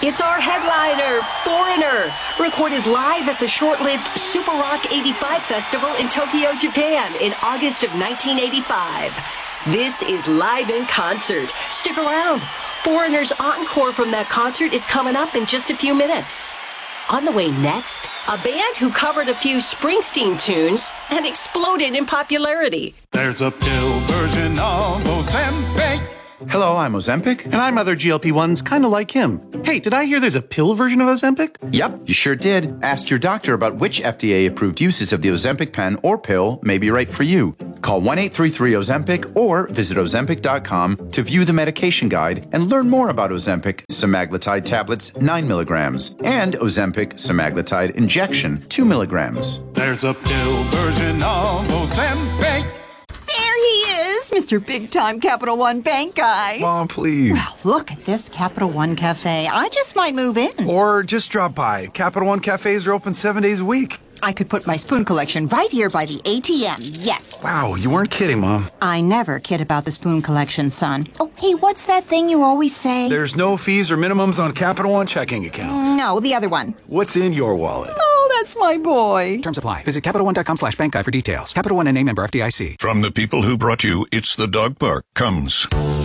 It's our headliner, Foreigner, recorded live at the short-lived Super Rock 85 Festival in Tokyo, Japan in August of 1985. This is live in concert. Stick around. Foreigner's encore from that concert is coming up in just a few minutes. On the way next, a band who covered a few Springsteen tunes and exploded in popularity. There's a pill version of Ozempic. Hello, I'm Ozempic. And I'm other GLP-1s kind of like him. Hey, did I hear there's a pill version of Ozempic? Yep, you sure did. Ask your doctor about which FDA-approved uses of the Ozempic pen or pill may be right for you. Call 1-833-OZEMPIC or visit Ozempic.com to view the medication guide and learn more about Ozempic semaglutide tablets 9 milligrams and Ozempic semaglutide injection 2 milligrams. There's a pill version of Ozempic. There he is, Mr. Big-Time Capital One Bank guy. Mom, please. Well, look at this Capital One Cafe. I just might move in. Or just drop by. Capital One cafes are open 7 days a week. I could put my spoon collection right here by the ATM, yes. Wow, you weren't kidding, Mom. I never kid about the spoon collection, son. Oh, hey, what's that thing you always say? There's no fees or minimums on Capital One checking accounts. No, the other one. What's in your wallet? Oh, that's my boy. Terms apply. Visit CapitalOne.com/bank guide for details. Capital One and a member FDIC. From the people who brought you It's the Dog Park comes